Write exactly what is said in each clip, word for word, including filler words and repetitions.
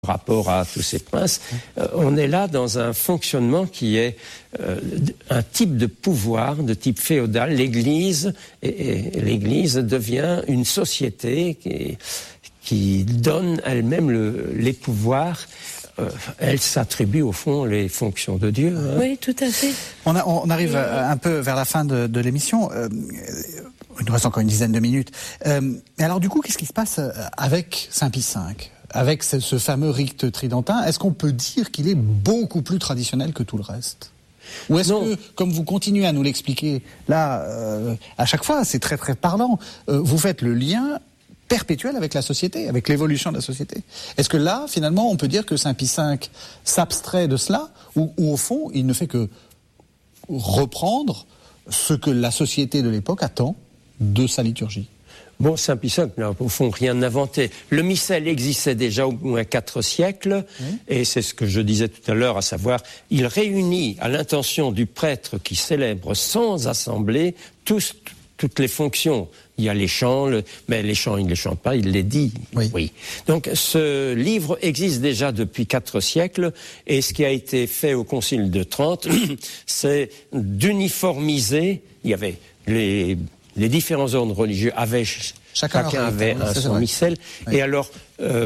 rapport à tous ces princes, euh, on est là dans un fonctionnement qui est euh, un type de pouvoir, de type féodal. L'Église, et, et l'Église devient une société qui, qui donne elle-même le, les pouvoirs. Euh, elle s'attribue au fond les fonctions de Dieu. Hein. Oui, tout à fait. On, a, on arrive un peu vers la fin de, de l'émission. Euh, il nous reste encore une dizaine de minutes. Euh, et alors du coup, qu'est-ce qui se passe avec Saint Pie cinq ? Avec ce, ce fameux rite tridentin, est-ce qu'on peut dire qu'il est beaucoup plus traditionnel que tout le reste ? Ou est-ce non. que, comme vous continuez à nous l'expliquer, là, euh, à chaque fois, c'est très très parlant, euh, vous faites le lien perpétuel avec la société, avec l'évolution de la société. Est-ce que là, finalement, on peut dire que Saint Pie cinq s'abstrait de cela, ou, ou au fond, il ne fait que reprendre ce que la société de l'époque attend de sa liturgie ? Bon, Saint Pie cinq n'a au fond rien inventé. Le missel existait déjà au moins quatre siècles, mmh. et c'est ce que je disais tout à l'heure, à savoir, il réunit à l'intention du prêtre qui célèbre sans assemblée tous, toutes les fonctions. Il y a les chants, le, mais les chants, il ne les chante pas, il les dit. Oui. oui. Donc ce livre existe déjà depuis quatre siècles, et ce qui a été fait au Concile de Trente, c'est d'uniformiser. Il y avait les... Les différents ordres religieux avaient, chacun, chacun avait oui, un son missel. Oui. Et alors, euh,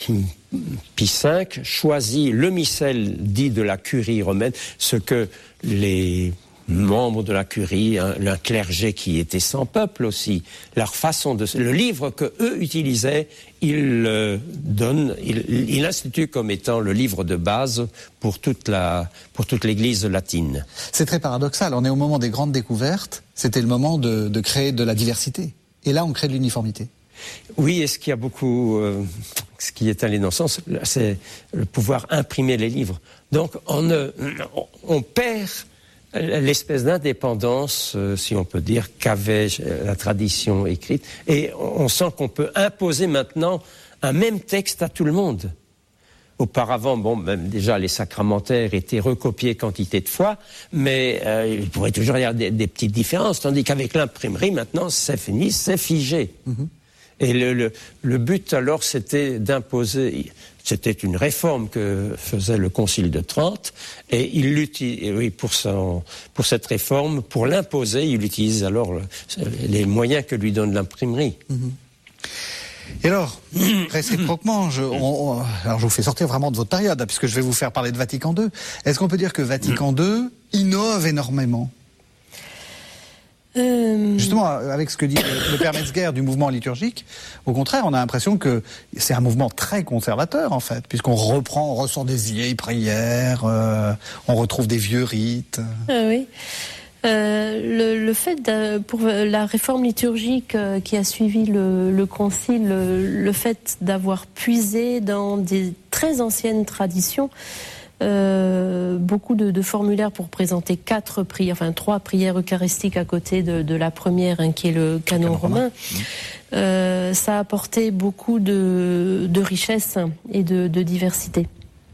Pie cinq choisit le missel dit de la curie romaine, ce que les membres de la curie, un, un clergé qui était sans peuple aussi, leur façon de... Le livre que eux utilisaient, il euh, donne, il, il institue comme étant le livre de base pour toute la, pour toute l'Église latine. C'est très paradoxal. On est au moment des grandes découvertes. C'était le moment de, de créer de la diversité. Et là, on crée de l'uniformité. Oui, et ce qui a beaucoup, euh, ce qui est allé dans ce sens, c'est le pouvoir imprimer les livres. Donc, on, euh, on perd l'espèce d'indépendance, euh, si on peut dire, qu'avait la tradition écrite. Et on sent qu'on peut imposer maintenant un même texte à tout le monde. Auparavant, bon, même déjà les sacramentaires étaient recopiés quantité de fois, mais euh, il pourrait toujours y avoir des, des petites différences, tandis qu'avec l'imprimerie, maintenant, c'est fini, c'est figé. Mm-hmm. Et le, le, le but, alors, c'était d'imposer... C'était une réforme que faisait le Concile de Trente, et il l'utilise, oui, pour, son, pour cette réforme, pour l'imposer, il utilise alors le, les moyens que lui donne l'imprimerie. Mm-hmm. Et alors, réciproquement, je, on, on, alors je vous fais sortir vraiment de votre période, puisque je vais vous faire parler de Vatican deux. Est-ce qu'on peut dire que Vatican deux innove énormément ? Euh... Justement, avec ce que dit le, le père Metzger du mouvement liturgique, au contraire, on a l'impression que c'est un mouvement très conservateur, en fait, puisqu'on reprend, on ressort des vieilles prières, euh, on retrouve des vieux rites. Ah oui. Euh, le, le fait de, pour la réforme liturgique euh, qui a suivi le, le concile, le, le fait d'avoir puisé dans des très anciennes traditions, euh, beaucoup de, de formulaires pour présenter quatre prières, enfin trois prières eucharistiques à côté de, de la première, hein, qui est le canon, canon romain. romain. Mmh. Euh, ça a apporté beaucoup de, de richesse et de, de diversité.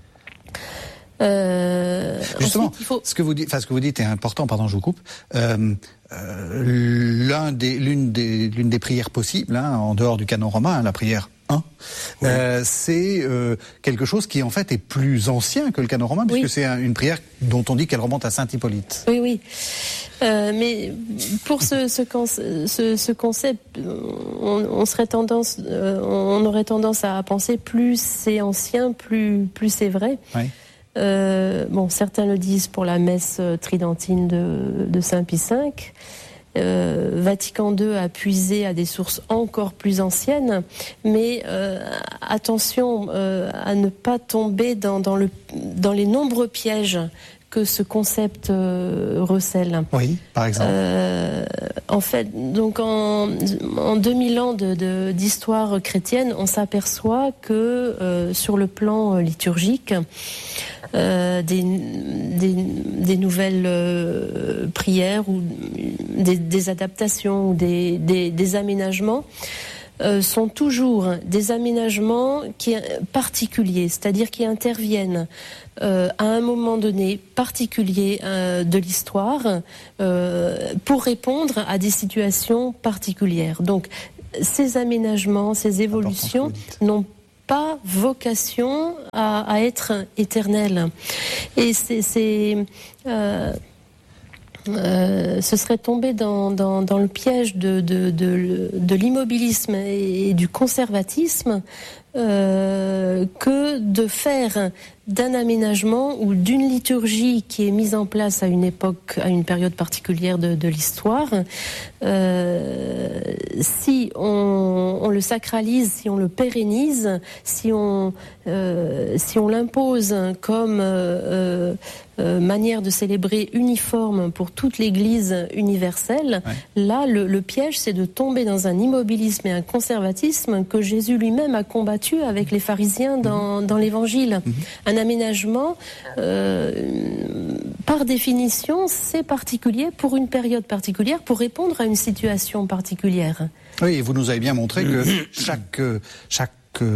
Euh, Justement, ensuite, il faut... ce que vous dites, enfin ce que vous dites est important. Pardon, je vous coupe. Euh, euh, l'un des, l'une des, l'une des prières possibles, hein, en dehors du canon romain, hein, la prière un, oui. euh, c'est euh, quelque chose qui en fait est plus ancien que le canon romain, puisque oui. c'est un, une prière dont on dit qu'elle remonte à Saint Hippolyte. Oui, oui. Euh, mais pour ce, ce, ce, ce concept, on, on serait tendance, euh, on aurait tendance à penser plus c'est ancien, plus plus c'est vrai. Oui. Euh, bon, certains le disent pour la messe tridentine de, de Saint Pie cinq. Euh, Vatican deux a puisé à des sources encore plus anciennes, mais euh, attention euh, à ne pas tomber dans, dans, le, dans les nombreux pièges que ce concept euh, recèle. Oui, par exemple. Euh, en fait, donc en, en deux mille ans de, de, d'histoire chrétienne, on s'aperçoit que euh, sur le plan liturgique, Euh, des, des, des nouvelles euh, prières ou des, des adaptations ou des, des, des aménagements euh, sont toujours des aménagements qui, particuliers, c'est-à-dire qui interviennent euh, à un moment donné particulier euh, de l'histoire euh, pour répondre à des situations particulières. Donc ces aménagements, ces évolutions n'ont pas vocation à, à être éternel. Et c'est, c'est euh, euh, ce serait tomber dans, dans, dans le piège de, de, de, de l'immobilisme et du conservatisme euh, que de faire d'un aménagement ou d'une liturgie qui est mise en place à une époque, à une période particulière de, de l'histoire, euh, si on, on le sacralise, si on le pérennise, si on, euh, si on l'impose comme euh, euh, manière de célébrer uniforme pour toute l'Église universelle, ouais. là, le, le piège, c'est de tomber dans un immobilisme et un conservatisme que Jésus lui-même a combattu avec les pharisiens dans, mmh. dans l'Évangile. Mmh. Un aménagement, euh, par définition, c'est particulier pour une période particulière, pour répondre à une situation particulière. Oui, et vous nous avez bien montré que chaque, chaque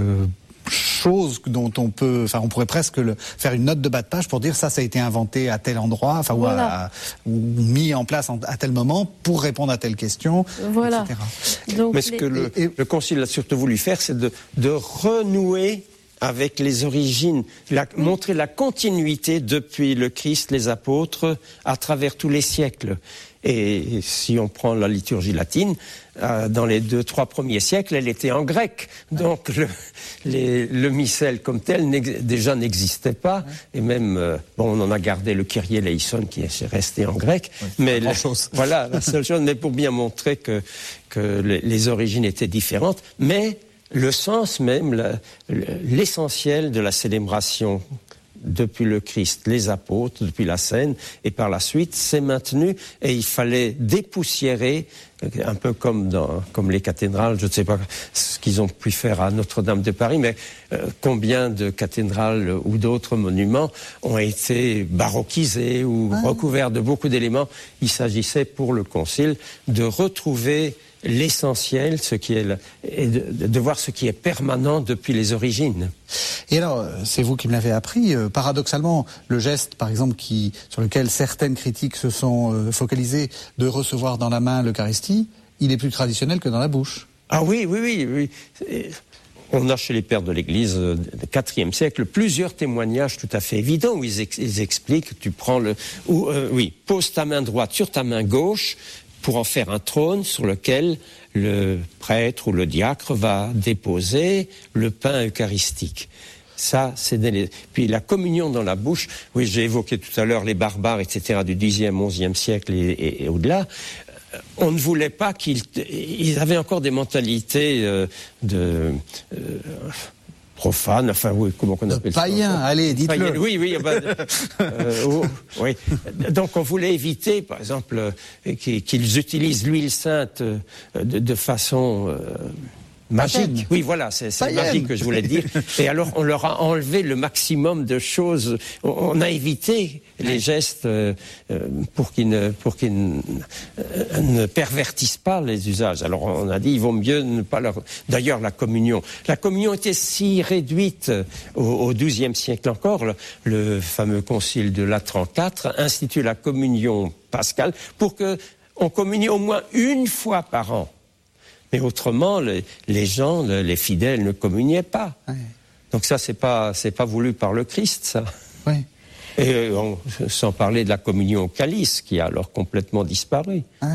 chose dont on peut, enfin, on pourrait presque le, faire une note de bas de page pour dire ça, ça a été inventé à tel endroit, enfin, voilà. ou, à, ou mis en place à tel moment pour répondre à telle question, voilà. et cetera. Donc, Mais ce les... que le, le Concile a surtout voulu faire, c'est de, de renouer avec les origines, la, montrer la continuité depuis le Christ, les apôtres, à travers tous les siècles. Et si on prend la liturgie latine, euh, dans les deux, trois premiers siècles, elle était en grec. Donc le, les, le missel comme tel n'ex, déjà n'existait pas. Et même, euh, bon, on en a gardé le Kyrie eleison qui est resté en grec. Oui, mais la, voilà, la seule chose, mais pour bien montrer que, que les, les origines étaient différentes. Mais le sens même, la, l'essentiel de la célébration depuis le Christ, les apôtres, depuis la scène, et par la suite, c'est maintenu, et il fallait dépoussiérer, un peu comme dans, comme les cathédrales, je ne sais pas ce qu'ils ont pu faire à Notre-Dame de Paris, mais euh, combien de cathédrales ou d'autres monuments ont été baroquisés ou ah. recouverts de beaucoup d'éléments. Il s'agissait pour le Concile de retrouver l'essentiel, ce qui est le, et de, de voir ce qui est permanent depuis les origines. Et alors, c'est vous qui me l'avez appris. Euh, paradoxalement, le geste, par exemple, qui sur lequel certaines critiques se sont euh, focalisées, de recevoir dans la main l'Eucharistie, il est plus traditionnel que dans la bouche. Ah oui, oui, oui, oui. Et on a chez les pères de l'Église euh, du quatrième siècle plusieurs témoignages tout à fait évidents où ils, ex- ils expliquent. Tu prends le, où, euh, oui, pose ta main droite sur ta main gauche, pour en faire un trône sur lequel le prêtre ou le diacre va déposer le pain eucharistique. Ça, c'est des... Puis la communion dans la bouche, oui, j'ai évoqué tout à l'heure les barbares, et cetera, du dixième, onzième siècle et, et, et au-delà. On ne voulait pas qu'ils... Ils avaient encore des mentalités euh, de... Euh, profane, enfin oui, comment on appelle ça? Païen, allez, dites-le. Païen, oui, oui, bah, euh, oh, oui. Donc on voulait éviter, par exemple, euh, qu'ils utilisent l'huile sainte euh, de, de façon euh, magique. Païenne. Oui, voilà, c'est, c'est magique que je voulais dire. Et alors on leur a enlevé le maximum de choses. On, on a évité les gestes euh, pour qu'ils ne, pour qu'ils ne, euh, ne pervertissent pas les usages. Alors on a dit, il vaut mieux ne pas leur... D'ailleurs, la communion. La communion était si réduite au, au douzième siècle encore. Le, le fameux concile de Latran quatre institue la communion pascale pour que on communie au moins une fois par an. Mais autrement, les, les gens, les fidèles ne communiaient pas. Oui. Donc ça, c'est pas, c'est pas voulu par le Christ, ça. Oui. Et on, sans parler de la communion au calice, qui a alors complètement disparu. Oui.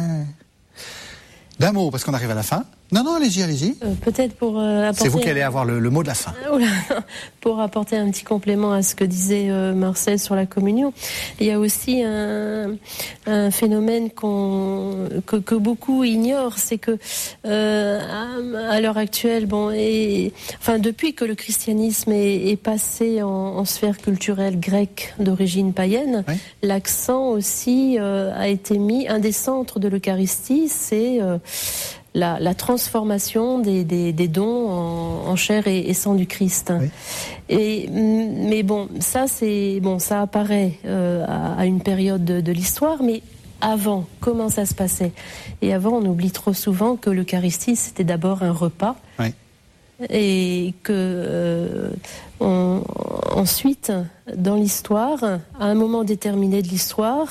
D'un mot, parce qu'on arrive à la fin. Non, non, allez-y, allez-y. Euh, peut-être pour euh, apporter... C'est vous qui allez avoir le, le mot de la fin. Oula, pour apporter un petit complément à ce que disait euh, Marcel sur la communion, il y a aussi un, un phénomène qu'on, que, que beaucoup ignorent, c'est que euh, à, à l'heure actuelle, bon, et, enfin depuis que le christianisme est, est passé en, en sphère culturelle grecque d'origine païenne, oui. l'accent aussi euh, a été mis. Un des centres de l'Eucharistie, c'est euh, La, la transformation des, des, des dons en, en chair et, et sang du Christ. Oui. Et, mais bon, ça c'est bon, ça apparaît euh, à, à une période de, de l'histoire, mais avant, comment ça se passait? Et avant, on oublie trop souvent que l'Eucharistie c'était d'abord un repas, oui. et que euh, on, ensuite, dans l'histoire, à un moment déterminé de l'histoire,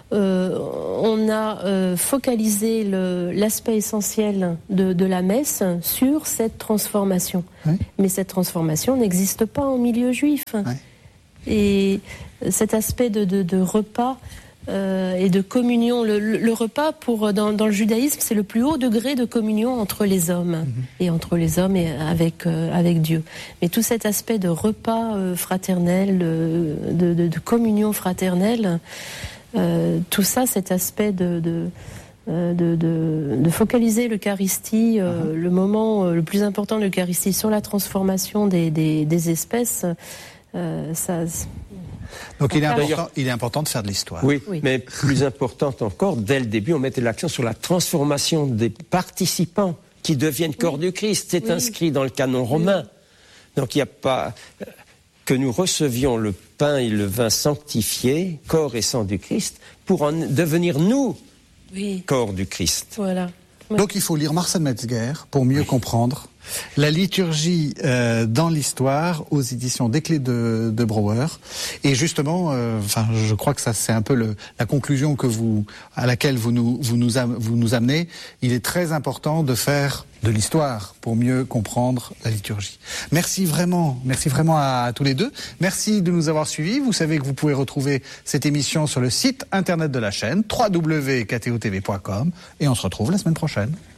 euh, on a euh, focalisé le, l'aspect essentiel de, de la messe sur cette transformation. Oui. Mais cette transformation n'existe pas en milieu juif. Oui. Et cet aspect de, de, de repas euh, et de communion, le, le repas pour dans, dans le judaïsme, c'est le plus haut degré de communion entre les hommes mm-hmm. et entre les hommes et avec euh, avec Dieu. Mais tout cet aspect de repas euh, fraternel, euh, de, de, de communion fraternelle, euh, tout ça, cet aspect de, de De, de, de focaliser l'Eucharistie, euh, uh-huh. le moment euh, le plus important de l'Eucharistie sur la transformation des, des, des espèces, euh, ça. Donc il est, important, il est important de faire de l'histoire. Oui, oui, mais plus importante encore, dès le début, on mettait l'accent sur la transformation des participants qui deviennent corps oui. du Christ. C'est oui. inscrit dans le canon romain. Oui. Donc il n'y a pas que nous recevions le pain et le vin sanctifiés, corps et sang du Christ, pour en devenir nous. Oui. Corps du Christ. Voilà. Oui. Donc il faut lire Marcel Metzger pour mieux oui. comprendre la liturgie euh, dans l'histoire aux éditions des Clés de, de Brouwer. Et justement, euh, enfin, je crois que ça c'est un peu le, la conclusion que vous, à laquelle vous nous, vous nous, vous nous amenez. Il est très important de faire de l'histoire pour mieux comprendre la liturgie. Merci vraiment, merci vraiment à, à tous les deux. Merci de nous avoir suivis. Vous savez que vous pouvez retrouver cette émission sur le site internet de la chaîne w w w point k t o t v point com et on se retrouve la semaine prochaine.